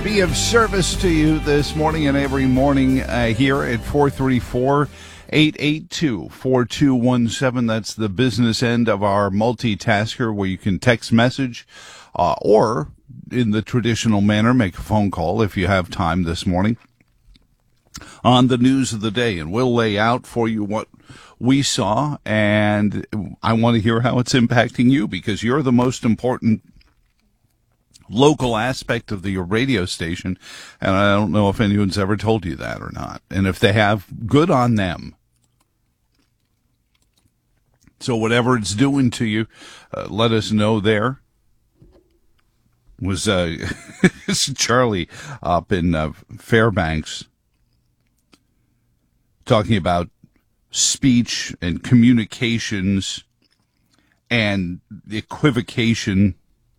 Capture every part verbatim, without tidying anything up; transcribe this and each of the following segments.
Be of service to you this morning and every morning uh, here at four three four, eight eight two, four two one seven. That's the business end of our multitasker where you can text message uh, or in the traditional manner make a phone call if you have time this morning on the news of the day. And we'll lay out for you what we saw, and I want to hear how it's impacting you because you're the most important local aspect of the radio station, and I don't know if anyone's ever told you that or not. And if they have, good on them. So whatever it's doing to you, uh, let us know there. Was uh, Charlie up in uh, Fairbanks talking about speech and communications and equivocation,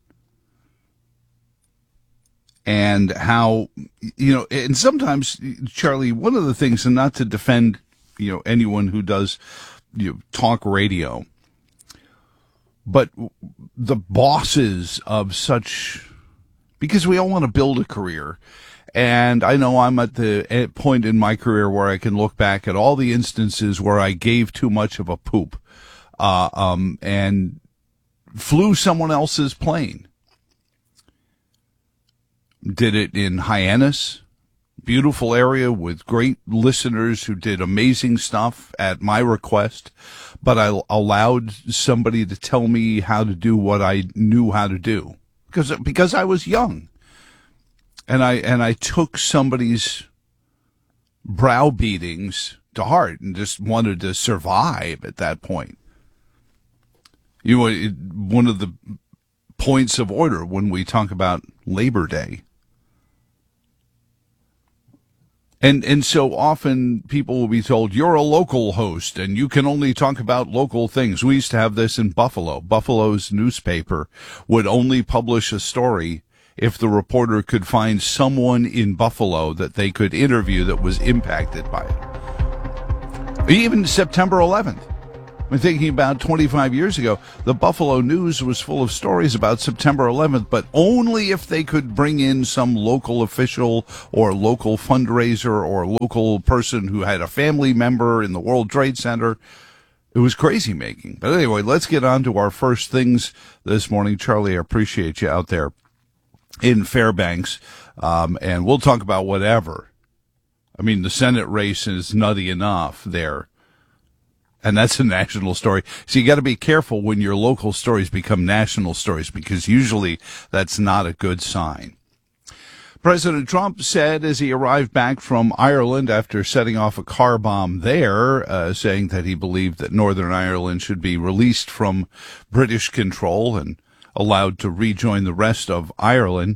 and how, you know, and sometimes, Charlie, one of the things, and not to defend, you know, anyone who does, you know, talk radio, but the bosses of such, because we all want to build a career. And I know I'm at the point in my career where I can look back at all the instances where I gave too much of a poop, uh, um, and flew someone else's plane. Did it in Hyannis, beautiful area with great listeners who did amazing stuff at my request, but I allowed somebody to tell me how to do what I knew how to do because because I was young, and I and I took somebody's browbeatings to heart and just wanted to survive at that point. You know, it, one of the points of order when we talk about Labor Day. And and so often people will be told, you're a local host and you can only talk about local things. We used to have this in Buffalo. Buffalo's newspaper would only publish a story if the reporter could find someone in Buffalo that they could interview that was impacted by it. Even September eleventh. I'm thinking about twenty-five years ago, the Buffalo News was full of stories about September eleventh, but only if they could bring in some local official or local fundraiser or local person who had a family member in the World Trade Center. It was crazy making. But anyway, let's get on to our first things this morning. Charlie, I appreciate you out there in Fairbanks, um, and we'll talk about whatever. I mean, the Senate race is nutty enough there. And that's a national story. So you got to be careful when your local stories become national stories, because usually that's not a good sign. President Trump said as he arrived back from Ireland after setting off a car bomb there, uh, saying that he believed that Northern Ireland should be released from British control and allowed to rejoin the rest of Ireland,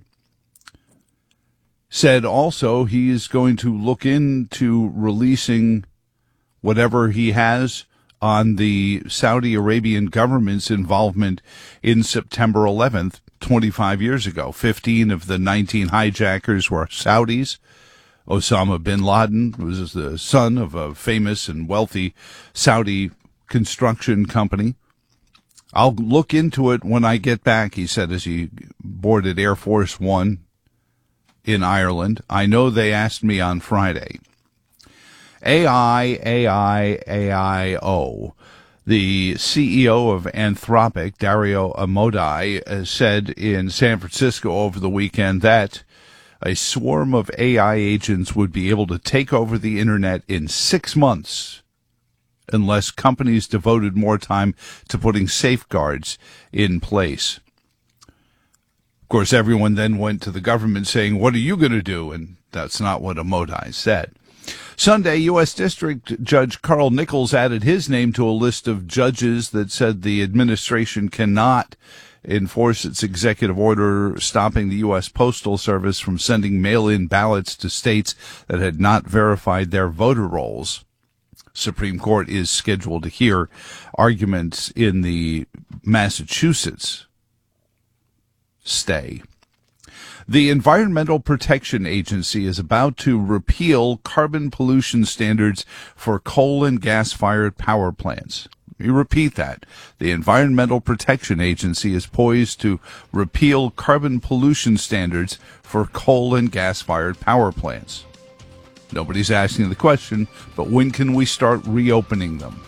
said also he is going to look into releasing whatever he has on the Saudi Arabian government's involvement in September eleventh, twenty-five years ago. fifteen of the nineteen hijackers were Saudis. Osama bin Laden was the son of a famous and wealthy Saudi construction company. I'll look into it when I get back, he said as he boarded Air Force One in Ireland. I know they asked me on Friday. A I, A I, A I O. The C E O of Anthropic, Dario Amodei, said in San Francisco over the weekend that a swarm of A I agents would be able to take over the internet in six months unless companies devoted more time to putting safeguards in place. Of course, everyone then went to the government saying, what are you going to do? And that's not what Amodei said. Sunday, U S. District Judge Carl Nichols added his name to a list of judges that said the administration cannot enforce its executive order stopping the U S. Postal Service from sending mail-in ballots to states that had not verified their voter rolls. Supreme Court is scheduled to hear arguments in the Massachusetts stay. The Environmental Protection Agency is about to repeal carbon pollution standards for coal and gas-fired power plants. Let me repeat that. The Environmental Protection Agency is poised to repeal carbon pollution standards for coal and gas-fired power plants. Nobody's asking the question, but when can we start reopening them?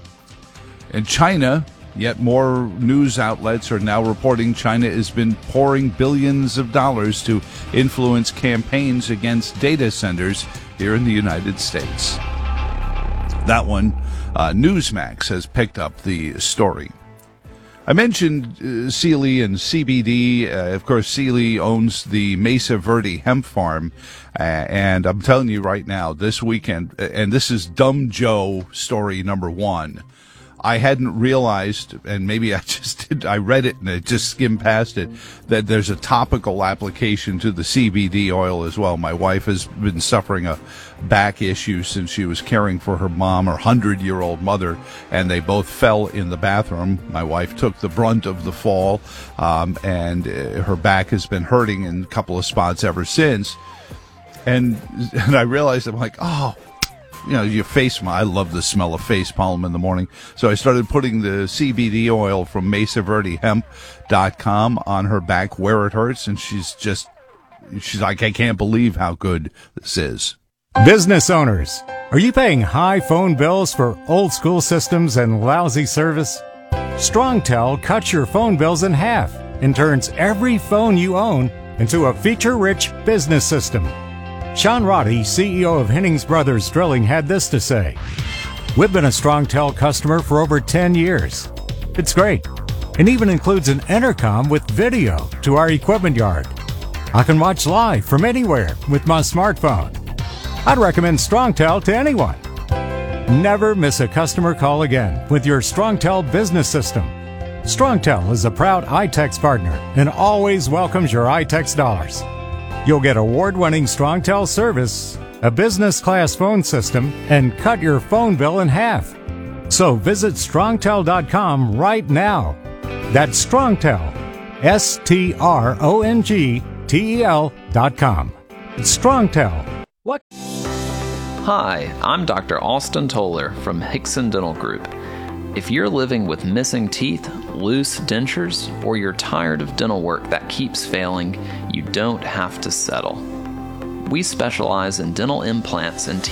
In China, yet more news outlets are now reporting China has been pouring billions of dollars to influence campaigns against data centers here in the United States. That one, uh, Newsmax has picked up the story. I mentioned uh, Sealy and C B D. Uh, of course, Sealy owns the Mesa Verde hemp farm. Uh, and I'm telling you right now, this weekend, and this is Dumb Joe story number one. I hadn't realized, and maybe I just did, I read it and I just skimmed past it, that there's a topical application to the C B D oil as well. My wife has been suffering a back issue since she was caring for her mom, her hundred-year-old mother, and they both fell in the bathroom. My wife took the brunt of the fall, um, and uh, her back has been hurting in a couple of spots ever since. And, and I realized, I'm like, oh, you know, your face, I love the smell of face palm in the morning. So I started putting the C B D oil from mesa verde hemp dot com on her back where it hurts. And she's just, she's like, I can't believe how good this is. Business owners, are you paying high phone bills for old school systems and lousy service? StrongTel cuts your phone bills in half and turns every phone you own into a feature-rich business system. Sean Roddy, C E O of Hennings Brothers Drilling, had this to say. We've been a StrongTel customer for over ten years. It's great, and even includes an intercom with video to our equipment yard. I can watch live from anywhere with my smartphone. I'd recommend StrongTel to anyone. Never miss a customer call again with your StrongTel business system. StrongTel is a proud iTex partner and always welcomes your iTex dollars. You'll get award-winning StrongTel service, a business-class phone system, and cut your phone bill in half. So visit strongtel dot com right now. That's StrongTel, S T R O N G T E L dot com. It's StrongTel. What? Hi, I'm Doctor Austin Toller from Hickson Dental Group. If you're living with missing teeth, loose dentures, or you're tired of dental work that keeps failing, you don't have to settle. We specialize in dental implants and teeth